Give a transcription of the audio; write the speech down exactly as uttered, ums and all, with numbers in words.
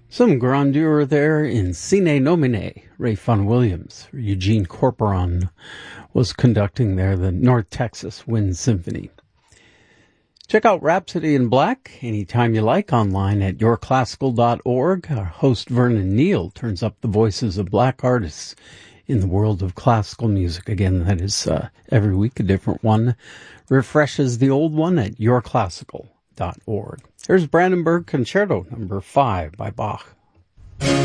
Some grandeur there in Sine Nomine. Ray Fun Williams, Eugene Corporon, was conducting there the North Texas Wind Symphony. Check out Rhapsody in Black anytime you like online at your classical dot org. Our host Vernon Neal turns up the voices of black artists in the world of classical music. Again, that is uh, every week a different one. Refreshes the old one at your classical dot org. Here's Brandenburg Concerto number five by Bach.